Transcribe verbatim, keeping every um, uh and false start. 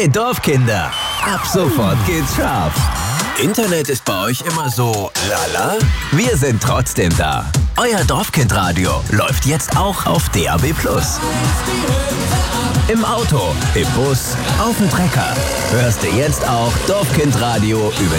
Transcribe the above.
Hey Dorfkinder, ab sofort geht's scharf. Internet ist bei euch immer so lala? Wir sind trotzdem da. Euer Dorfkindradio läuft jetzt auch auf D A B plus. Im Auto, im Bus, auf dem Trecker. Hörst du jetzt auch Dorfkindradio über